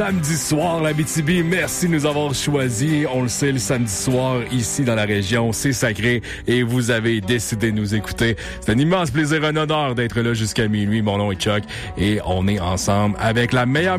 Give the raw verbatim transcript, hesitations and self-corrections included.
Samedi soir, l'Abitibi, merci de nous avoir choisis. On le sait, le samedi soir, ici dans la région, c'est sacré et vous avez décidé de nous écouter. C'est un immense plaisir, un honneur d'être là jusqu'à minuit. Mon nom est Chuck et on est ensemble avec la meilleure